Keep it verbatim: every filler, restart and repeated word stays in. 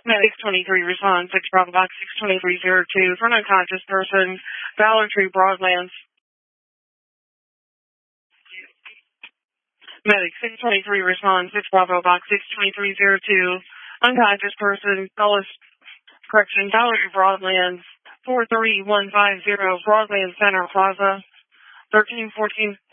Medic twenty-three responds, six Bravo Box six twenty-three zero two for an unconscious person, Valor Tree Broadlands. Medic six twenty-three responds, six Bravo Box six twenty-three zero two, unconscious person, Dulles, correction, Valor Tree Broadlands, four three one five zero, Broadlands Center Plaza, thirteen fourteen